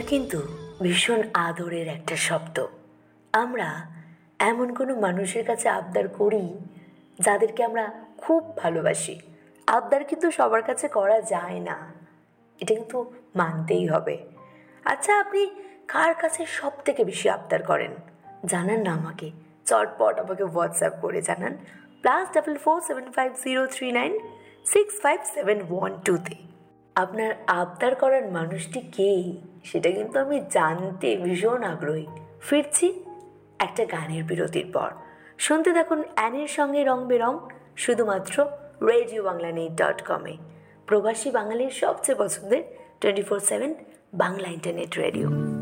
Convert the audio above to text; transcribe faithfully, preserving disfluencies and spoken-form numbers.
আবদার কিন্তু ভীষণ আদরের একটা শব্দ। আমরা এমন কোনো মানুষের কাছে আবদার করি যাদেরকে আমরা খুব ভালোবাসি। আবদার কিন্তু সবার কাছে করা যায় না, এটা কিন্তু মানতেই হবে। আচ্ছা, আপনি কার কাছে সব থেকে বেশি আবদার করেন জানান না আমাকে, চটপট আমাকে হোয়াটসঅ্যাপ করে জানান plus double four seven five zero three nine six five seven one টুতে। আপনার আবদার করার মানুষটি কে সেটা কিন্তু আমি জানতে ভীষণ আগ্রহী। ফিরছি একটা গানের বিরতির পর। শুনতে থাকুন অ্যানির সঙ্গে রং বেরং, শুধুমাত্র রেডিও বাংলা নেট ডট কমে, প্রবাসী বাঙালির সবচেয়ে পছন্দের twenty four seven Bangla internet radio.